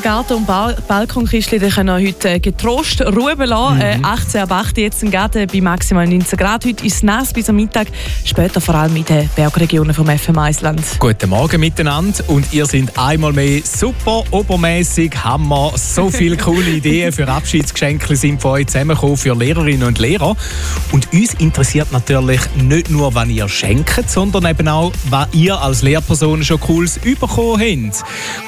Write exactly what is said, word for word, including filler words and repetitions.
Garten- und ba- Balkonkistchen können wir heute getrost ruhen lassen. Mhm. Äh, achtzehn ab acht jetzt im Garten bei maximal neunzehn Grad. Heute ist es nass bis am Mittag, später vor allem in den Bergregionen vom F M Island. Guten Morgen miteinander und ihr seid einmal mehr super obermäßig, Hammer, so viele coole Ideen für Abschiedsgeschenke sind von euch zusammengekommen für Lehrerinnen und Lehrer. Und uns interessiert natürlich nicht nur, was ihr schenkt, sondern eben auch, was ihr als Lehrperson schon Cooles bekommen habt.